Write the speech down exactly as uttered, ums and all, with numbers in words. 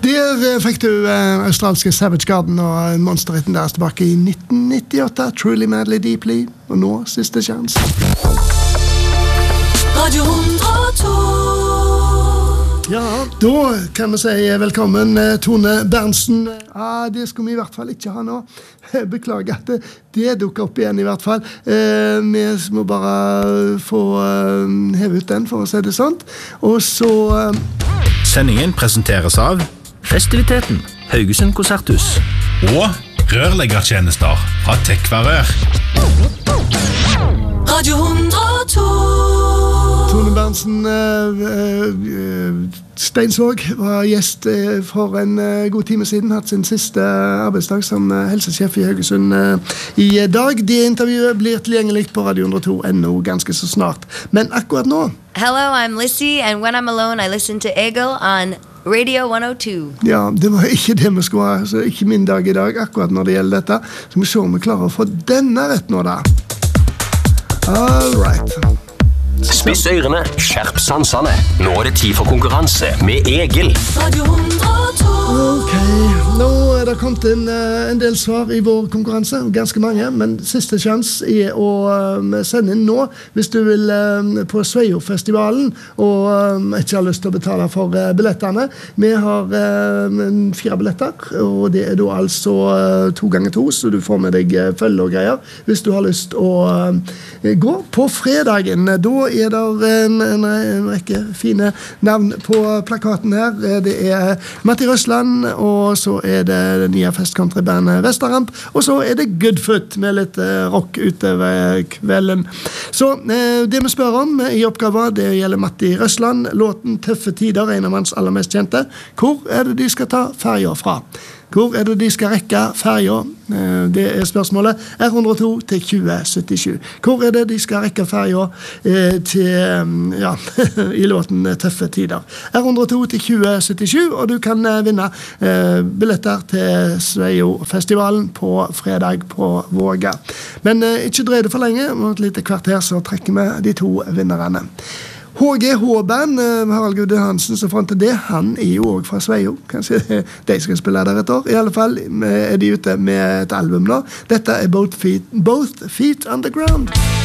Der fikk du uh, australske Savage Garden og monsterhitten deres tilbake i nitten nittiåtte, Truly Madly Deeply, og nå siste sjans. Radio hundre og to. Ja, da kan vi si velkommen Tone Berntsen. Ja, det skulle vi i hvert fall ikke ha nå. Beklager at det, det dukker opp igjen i hvert fall. Eh, vi må bare få eh, heve ut den, for å si det sånt. Og så... Eh... Sendingen presenteres av Festiviteten, Haugesund Konserthus og rørleggertjenester fra Tekvarør. Radio hundre og to. Tone Berntsen uh, uh, Steinsvåg var gjest uh, for en uh, god time siden, hatt sin siste uh, arbeidsdag som uh, helsesjef i Haugesund uh, i dag. Det intervjuet blir tilgjengelig på Radio hundre og to punkt no ganske så snart. Men akkurat nå... Hello, I'm Lissy, and when I'm alone, I listen to Egil on Radio one oh two. Ja, det var ikke det vi skulle ha, så ikke min dag i dag, akkurat når det gjelder dette. Så vi ser om vi klarer å få denne rett nå da. All right. Spiss ørene, skjerp sansene. Nå er det tid for konkurranse med Egil. Radio hundre og to. Ok, nå er det kommet inn uh, en del svar i vår konkurranse, ganske mange, men siste sjans er å um, sende inn nå, hvis du vil um, på Sveio-festivalen og um, ikke har lyst til å betale for uh, billettene. Vi har uh, fire billetter, og det er da altså uh, to ganger to, så du får med deg uh, følge og greier, hvis du har lyst å uh, gå på fredagen. Da er det en, en, en rekke fine navn på plakaten her. Det er Matti Røsland, og så er det det nye festcountrybandet Vestaramp, og så er det Goodfoot med litt eh, rock utover kvelden. Så eh, det vi spør om i oppgaven, det gjelder Matti Røsland, låten Tøffe Tider, en av hans aller mest kjente. Hvor er det de skal ta ferja fra? Hvor er det de skal rekke ferja? Det er spørsmålet. R hundre og to til tjue syttisju. Hvor er det de skal rekke ferja til, ja, i låten Tøffe Tider? R hundre og to til tjue syttisju, og du kan vinne billetter til Sveio-festivalen på fredag på Våga. Men ikke drøy det for lenge, om et lite kvarter så trekker vi de to vinnerne. H G H-band, Harald Gude Hansen, så fant det, han er jo også fra Sveio. Kanskje de skal spille der et år. I alle fall er de ute med et album nå. Dette er Both Feet, Both Feet Underground.